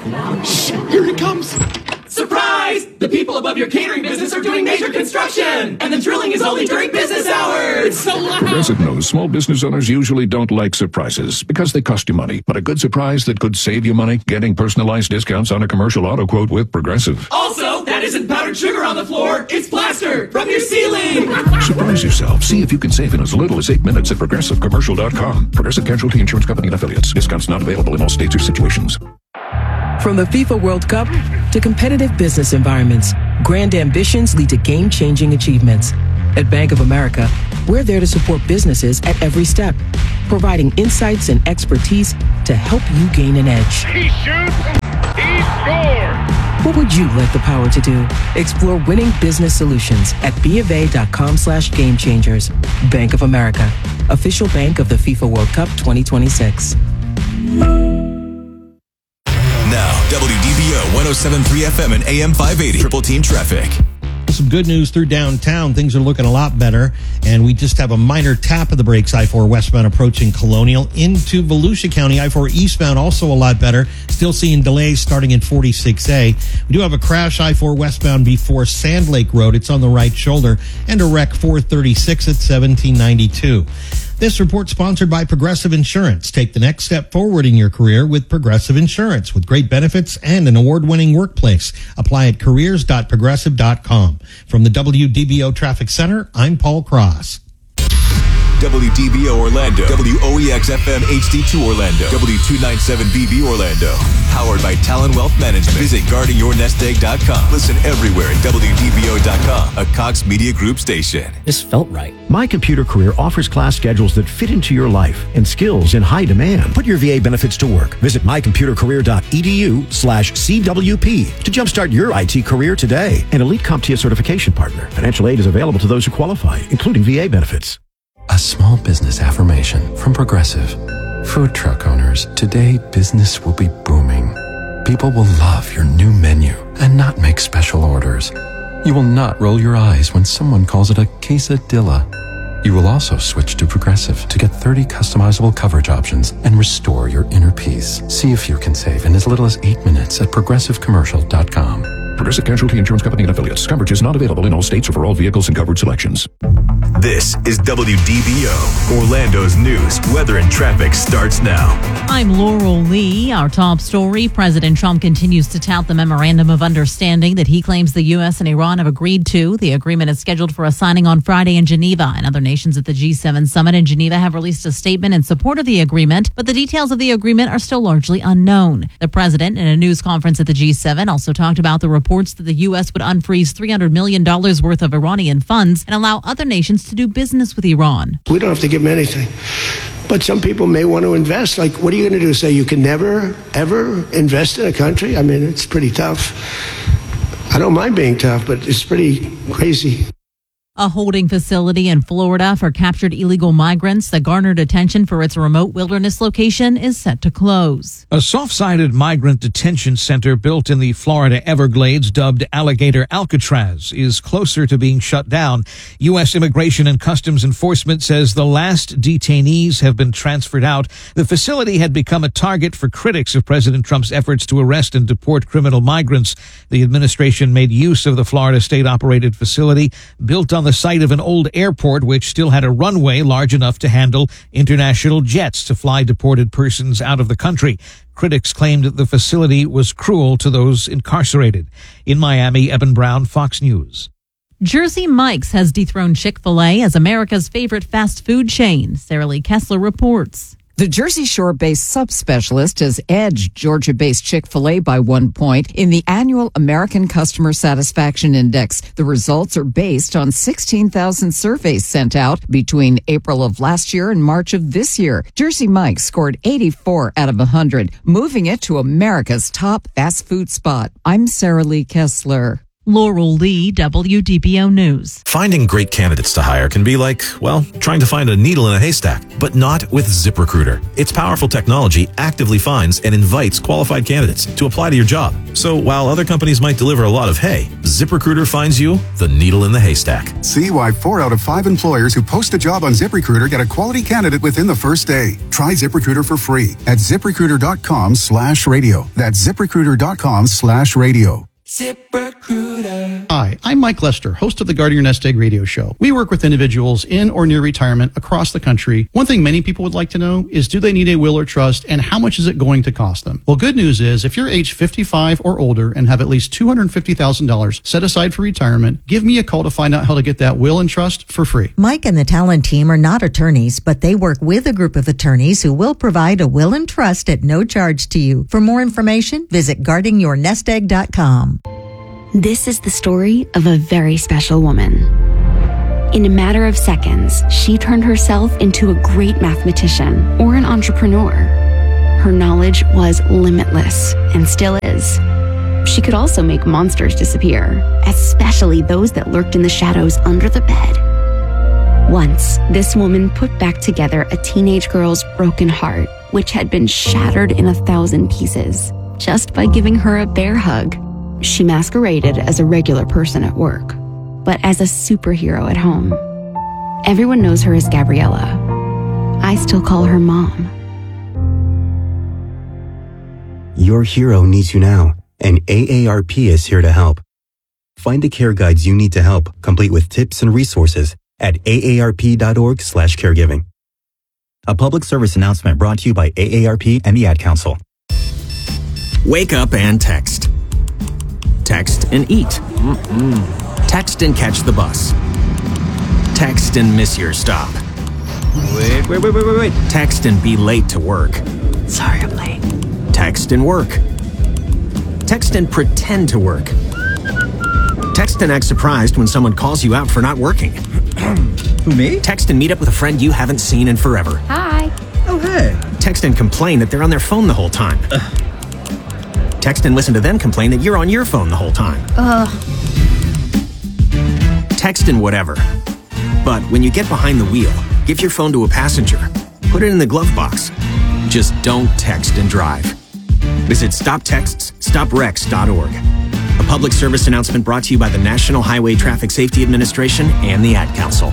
Shh, here it comes. Surprise! The people above your catering business are doing major construction, and the drilling is only during business hours. It's so loud. Progressive knows small business owners usually don't like surprises because they cost you money. But a good surprise that could save you money, getting personalized discounts on a commercial auto quote with Progressive. Also, that isn't powdered sugar on the floor. It's plaster from your ceiling. Surprise yourself. See if you can save in as little as 8 minutes at ProgressiveCommercial.com. Progressive Casualty Insurance Company and Affiliates. Discounts not available in all states or situations. From the FIFA World Cup to competitive business environments, grand ambitions lead to game-changing achievements. At Bank of America, we're there to support businesses at every step, providing insights and expertise to help you gain an edge. He shoots, he scores! What would you like the power to do? Explore winning business solutions at BofA.com/gamechangers. Bank of America, official bank of the FIFA World Cup 2026. Now, WDBO 107.3 FM and AM 580. Triple Team Traffic. Some good news through downtown. Things are looking a lot better, and we just have a minor tap of the brakes. I-4 westbound approaching Colonial into Volusia County. I-4 eastbound also a lot better. Still seeing delays starting at 46A. We do have a crash I-4 westbound before Sand Lake Road. It's on the right shoulder, and a wreck 436 at 1792. This report sponsored by Progressive Insurance. Take the next step forward in your career with Progressive Insurance with great benefits and an award-winning workplace. Apply at careers.progressive.com. From the WDBO Traffic Center, I'm Paul Cross. WDBO Orlando, WOEX FM HD2 Orlando, W297BB Orlando. Powered by Talon Wealth Management. Visit guardingyournestegg.com. Listen everywhere at WDBO.com, a Cox Media Group station. This felt right. My Computer Career offers class schedules that fit into your life and skills in high demand. Put your VA benefits to work. Visit mycomputercareer.edu/CWP to jumpstart your IT career today. An elite CompTIA certification partner. Financial aid is available to those who qualify, including VA benefits. A small business affirmation from Progressive. Food truck owners, today business will be booming. People will love your new menu and not make special orders. You will not roll your eyes when someone calls it a quesadilla. You will also switch to Progressive to get 30 customizable coverage options and restore your inner peace. See if you can save in as little as 8 minutes at ProgressiveCommercial.com. Progressive Casualty Insurance Company and Affiliates. Coverage is not available in all states or for all vehicles and covered selections. This is WDBO. Orlando's news, weather, and traffic starts now. I'm Laurel Lee. Our top story, President Trump continues to tout the memorandum of understanding that he claims the U.S. and Iran have agreed to. The agreement is scheduled for a signing on Friday in Geneva, and other nations at the G7 summit in Geneva have released a statement in support of the agreement, but the details of the agreement are still largely unknown. The president, in a news conference at the G7, also talked about the reports that the U.S. would unfreeze $300 million worth of Iranian funds and allow other nations to do business with Iran. We don't have to give them anything. But some people may want to invest. Like, what are you going to do? Say you can never, ever invest in a country? I mean, it's pretty tough. I don't mind being tough, but it's pretty crazy. A holding facility in Florida for captured illegal migrants that garnered attention for its remote wilderness location is set to close. A soft-sided migrant detention center built in the Florida Everglades, dubbed Alligator Alcatraz, is closer to being shut down. U.S. Immigration and Customs Enforcement says the last detainees have been transferred out. The facility had become a target for critics of President Trump's efforts to arrest and deport criminal migrants. The administration made use of the Florida state-operated facility, built on the site of an old airport which still had a runway large enough to handle international jets to fly deported persons out of the country. Critics claimed that the facility was cruel to those incarcerated. In Miami, Eben Brown, Fox News. Jersey Mike's has dethroned Chick-fil-A as America's favorite fast food chain. Sarah Lee Kessler reports. The Jersey Shore-based subspecialist has edged Georgia-based Chick-fil-A by 1 point in the annual American Customer Satisfaction Index. The results are based on 16,000 surveys sent out between April of last year and March of this year. Jersey Mike's scored 84 out of 100, moving it to America's top fast food spot. I'm Sarah Lee Kessler. Laurel Lee, WDBO News. Finding great candidates to hire can be like, well, trying to find a needle in a haystack, but not with ZipRecruiter. Its powerful technology actively finds and invites qualified candidates to apply to your job. So while other companies might deliver a lot of hay, ZipRecruiter finds you the needle in the haystack. See why 4 out of 5 employers who post a job on ZipRecruiter get a quality candidate within the first day. Try ZipRecruiter for free at ZipRecruiter.com/radio. That's ZipRecruiter.com/radio. ZipRecruiter. Hi, I'm Mike Lester, host of the Guarding Your Nest Egg radio show. We work with individuals in or near retirement across the country. One thing many people would like to know is, do they need a will or trust, and how much is it going to cost them? Well, good news is, if you're age 55 or older and have at least $250,000 set aside for retirement, give me a call to find out how to get that will and trust for free. Mike and the Talent team are not attorneys, but they work with a group of attorneys who will provide a will and trust at no charge to you. For more information, visit guardingyournestegg.com. This is the story of a very special woman. In a matter of seconds, she turned herself into a great mathematician or an entrepreneur. Her knowledge was limitless and still is. She could also make monsters disappear, especially those that lurked in the shadows under the bed. Once, this woman put back together a teenage girl's broken heart, which had been shattered in 1,000 pieces, just by giving her a bear hug. She masqueraded as a regular person at work, but as a superhero at home. Everyone knows her as Gabriella. I still call her Mom. Your hero needs you now, and AARP is here to help. Find the care guides you need to help, complete with tips and resources at aarp.org/caregiving. A public service announcement brought to you by AARP and the Ad Council. Wake up and text. Text and eat. Text and catch the bus. Text and miss your stop. Wait. Text and be late to work. Sorry, I'm late. Text and work. Text and pretend to work. Text and act surprised when someone calls you out for not working. Who, me? Text and meet up with a friend you haven't seen in forever. Hi. Oh, hey. Text and complain that they're on their phone the whole time. Text and listen to them complain that you're on your phone the whole time. Text and whatever. But when you get behind the wheel, give your phone to a passenger. Put it in the glove box. Just don't text and drive. Visit StopTextsStopWrecks.org. A public service announcement brought to you by the National Highway Traffic Safety Administration and the Ad Council.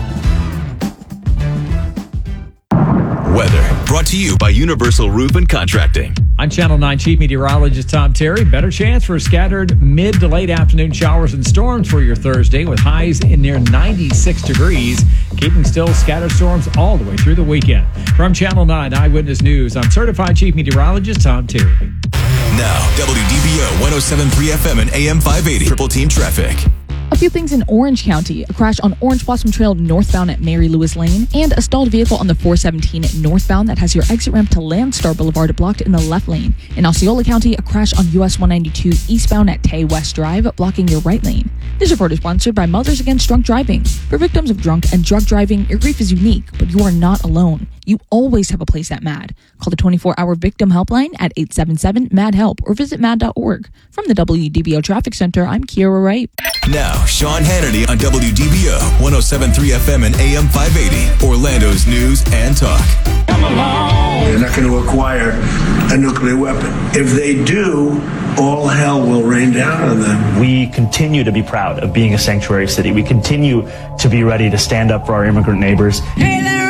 Weather brought to you by Universal Roof and Contracting. I'm Channel 9 Chief Meteorologist Tom Terry. Better chance for scattered mid to late afternoon showers and storms for your Thursday, with highs in near 96 degrees, keeping still scattered storms all the way through the weekend. From Channel 9 Eyewitness News, I'm Certified Chief Meteorologist Tom Terry. Now, WDBO 107.3 FM and AM 580. Triple Team Traffic. A few things in Orange County. A crash on Orange Blossom Trail northbound at Mary Lewis Lane, and a stalled vehicle on the 417 northbound that has your exit ramp to Landstar Boulevard blocked in the left lane. In Osceola County, a crash on US 192 eastbound at Tay West Drive, blocking your right lane. This report is sponsored by Mothers Against Drunk Driving. For victims of drunk and drug driving, your grief is unique, but you are not alone. You always have a place at MAD. Call the 24-hour victim helpline at 877-MAD-HELP or visit MAD.org. From the WDBO Traffic Center, I'm Kiera Wright. Now, Sean Hannity on WDBO 107.3 FM and AM 580. Orlando's news and talk. Come along. They're not going to acquire a nuclear weapon. If they do, all hell will rain down on them. We continue to be proud of being a sanctuary city. We continue to be ready to stand up for our immigrant neighbors. Hey,